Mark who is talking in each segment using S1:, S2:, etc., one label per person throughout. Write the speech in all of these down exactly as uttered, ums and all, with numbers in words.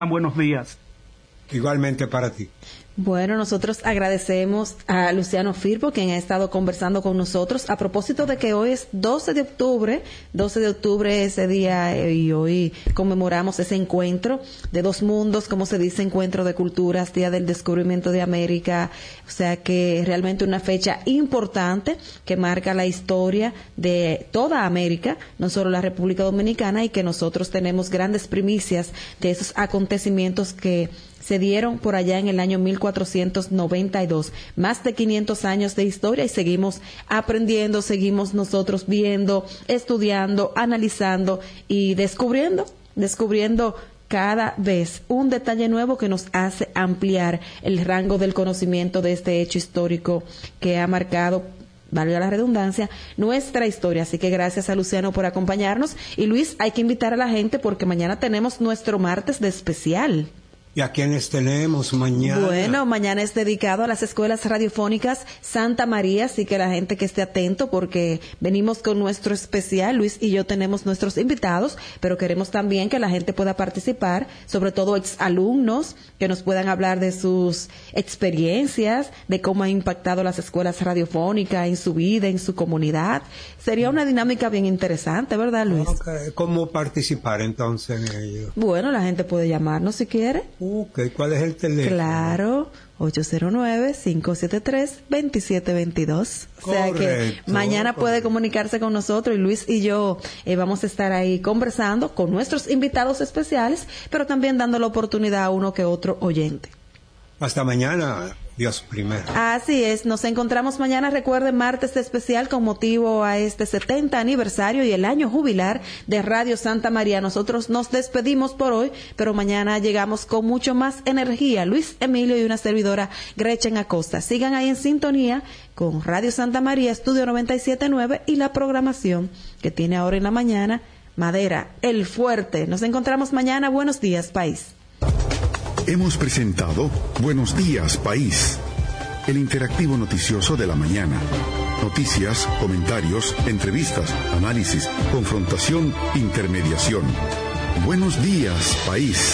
S1: Buenos días.
S2: Igualmente para ti.
S3: Bueno, nosotros agradecemos a Luciano Firpo, quien ha estado conversando con nosotros a propósito de que hoy es doce de octubre, doce de octubre ese día, y hoy conmemoramos ese encuentro de dos mundos, como se dice, encuentro de culturas, Día del Descubrimiento de América, o sea que realmente una fecha importante que marca la historia de toda América, no solo la República Dominicana, y que nosotros tenemos grandes primicias de esos acontecimientos que se dieron por allá en el año mil cuatrocientos noventa y dos, más de quinientos años de historia, y seguimos aprendiendo, seguimos nosotros viendo, estudiando, analizando y descubriendo, descubriendo cada vez un detalle nuevo que nos hace ampliar el rango del conocimiento de este hecho histórico que ha marcado, valga la redundancia, nuestra historia. Así que gracias a Luciano por acompañarnos. Y Luis, hay que invitar a la gente porque mañana tenemos nuestro martes de especial.
S2: ¿Y a quiénes tenemos mañana?
S3: Bueno, mañana es dedicado a las escuelas radiofónicas Santa María, así que la gente que esté atento porque venimos con nuestro especial. Luis y yo tenemos nuestros invitados, pero queremos también que la gente pueda participar, sobre todo exalumnos, que nos puedan hablar de sus experiencias, de cómo han impactado las escuelas radiofónicas en su vida, en su comunidad. Sería una dinámica bien interesante, ¿verdad, Luis?
S2: Okay. ¿Cómo participar entonces en ello?
S3: Bueno, la gente puede llamarnos si quiere.
S2: Ok, ¿cuál es el teléfono?
S3: Claro, ocho cero nueve, cinco siete tres, dos siete dos dos. O sea que mañana puede correcto. comunicarse con nosotros, y Luis y yo eh, vamos a estar ahí conversando con nuestros invitados especiales, pero también dando la oportunidad a uno que otro oyente.
S2: Hasta mañana. Dios primero.
S3: Así es, nos encontramos mañana, recuerden, martes especial con motivo a este setenta aniversario y el año jubilar de Radio Santa María. Nosotros nos despedimos por hoy, pero mañana llegamos con mucho más energía. Luis Emilio y una servidora, Gretchen Acosta. Sigan ahí en sintonía con Radio Santa María, Estudio noventa y siete punto nueve, y la programación que tiene ahora en la mañana, Madera, El Fuerte. Nos encontramos mañana. Buenos días, país.
S4: Hemos presentado Buenos Días, País, el interactivo noticioso de la mañana. Noticias, comentarios, entrevistas, análisis, confrontación, intermediación. Buenos días, País.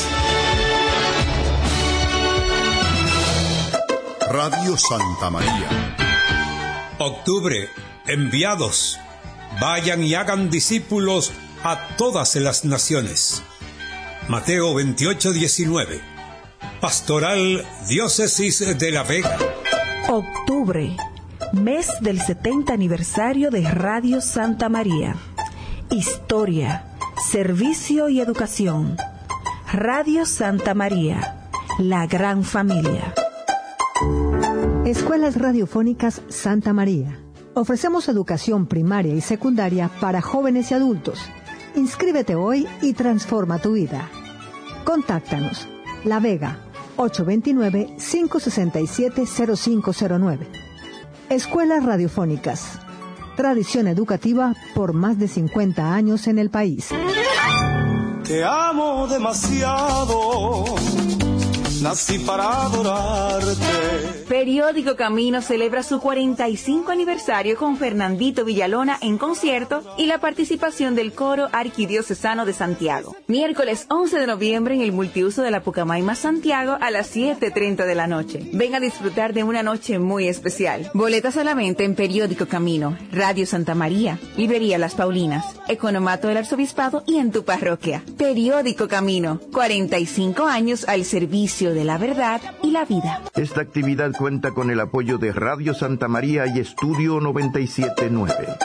S5: Radio Santa María.
S6: Octubre, enviados. Vayan y hagan discípulos a todas las naciones. Mateo veintiocho diecinueve. Pastoral Diócesis de La Vega.
S7: Octubre, mes del setenta aniversario de Radio Santa María. Historia, servicio y educación. Radio Santa María, la gran familia.
S8: Escuelas Radiofónicas Santa María. Ofrecemos educación primaria y secundaria para jóvenes y adultos. Inscríbete hoy y transforma tu vida. Contáctanos. La Vega, ocho dos nueve, cinco seis siete, cero cinco cero nueve. Escuelas Radiofónicas. Tradición educativa por más de cincuenta años en el país.
S9: Te amo demasiado. Nací para adorarte.
S10: Periódico Camino celebra su cuarenta y cinco aniversario con Fernandito Villalona en concierto y la participación del Coro Arquidiocesano de Santiago. Miércoles once de noviembre en el multiuso de la Pucamaima Santiago a las siete treinta de la noche. Ven a disfrutar de una noche muy especial. Boletas a la venta en Periódico Camino, Radio Santa María, Librería Las Paulinas, Economato del Arzobispado y en tu parroquia. Periódico Camino, cuarenta y cinco años al servicio de la verdad y la vida.
S11: Esta actividad cuenta con el apoyo de Radio Santa María y Estudio noventa y siete punto nueve.